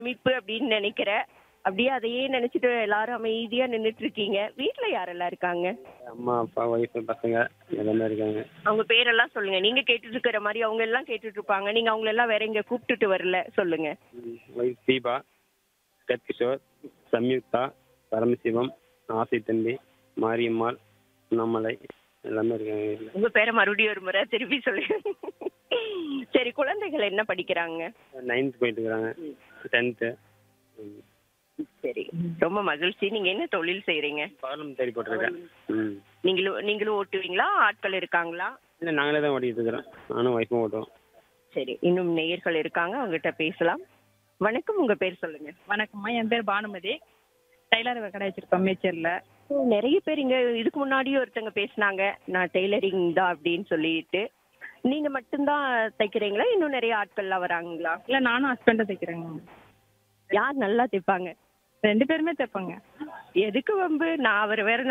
மீட்பு அப்படின்னு நினைக்கிறேன். அப்படியே அதையே நினைச்சிட்டு எல்லாரும் அமைதியா நின்னுட்டு இருக்கீங்க. வீட்ல யாரெல்லாம் இருக்காங்க? அம்மா, அப்பா, ஒய்ஃபு, பசங்க எல்லாமே இருக்காங்க. அவங்க பேரெல்லாம் சொல்லுங்க. நீங்க கேட்டுட்டு இருக்கிற மாதிரி அவங்க எல்லாம் கேட்டுட்டு இருப்பாங்க. நீங்க அவங்கள எல்லாம் வேற எங்க கூப்பிட்டுட்டு வரல. சொல்லுங்க. ஒய்ஃப் தீபா, கத்கிஷோர், சம்யுக்தா, பரமசிவம், ஆசை தம்பி, மாரியம்மாள், அண்ணாமலை எல்லாமே இருக்காங்க வீட்டில். உங்க பேரை மறுபடியும் ஒரு முறை திருப்பி சொல்லுங்க. சரி, குழந்தைகள் என்ன படிக்கிறாங்க? 9th போயிட்டு இருக்கிறாங்க. 10th. சரி, ரொம்ப மகிழ்ச்சி. நீங்க என்ன தொழில் செய்றீங்க? பாலம் தேடி போட்டிருக்கேன். நீங்களும் ஓட்டுவீங்களா? ஆட்கள் இருக்காங்களா? இல்லை, நாங்களே தான் ஓட்டிகிட்டு இருக்கிறோம். நானும் ஒய்ஃபும் ஓட்டுவோம். சரி, இன்னும் நேயர்கள் இருக்காங்க, அவங்ககிட்ட பேசலாம். வணக்கம், உங்க பேர் சொல்லுங்க. வணக்கம்மா, என் பேர் பானுமதி. டைலர் கடை வச்சிருக்கோம் மேச்சேரியில். நிறைய பேர் இங்க இதுக்கு முன்னாடியே ஒருத்தங்க பேசினாங்க, நான் டெய்லரிங் தான் அப்படின்னு சொல்லிட்டு. நீங்க மட்டும்தான் தைக்கிறீங்களா? இன்னும் நிறைய ஆட்கள்லாம் வராங்களா? இல்லை, நானும் ஹஸ்பண்டும் தைக்கிறேங்க. யார் நல்லா தைப்பாங்க? 2 பேருமே தைப்பாங்க. எதுக்கு வம்பு? நான் அவர் வேற